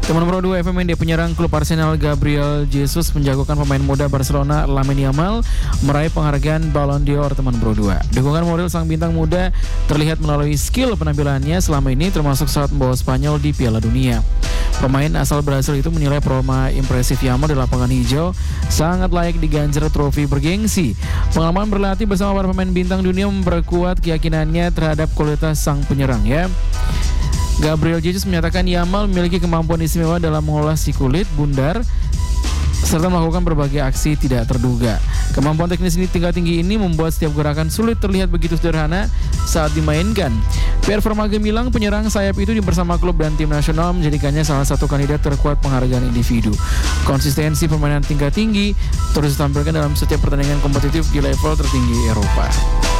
Teman Pro 2 FMND penyerang klub Arsenal Gabriel Jesus menjagokan pemain muda Barcelona Lamine Yamal meraih penghargaan Ballon d'Or teman Pro 2. Dukungan moral sang bintang muda terlihat melalui skill penampilannya selama ini termasuk saat membawa Spanyol di Piala Dunia. Pemain asal Brasil itu menilai performa impresif Yamal di lapangan hijau sangat layak diganjar trofi bergengsi. Pengalaman berlatih bersama para pemain bintang dunia memperkuat keyakinannya terhadap kualitas sang penyerang ya. Gabriel Jesus menyatakan Yamal memiliki kemampuan istimewa dalam mengolah si kulit bundar serta melakukan berbagai aksi tidak terduga. Kemampuan teknis ini tingkat tinggi ini membuat setiap gerakan sulit terlihat begitu sederhana saat dimainkan. Pierre Gemilang, penyerang sayap itu bersama klub dan tim nasional menjadikannya salah satu kandidat terkuat penghargaan individu. Konsistensi permainan tingkat tinggi terus ditampilkan dalam setiap pertandingan kompetitif di level tertinggi Eropa.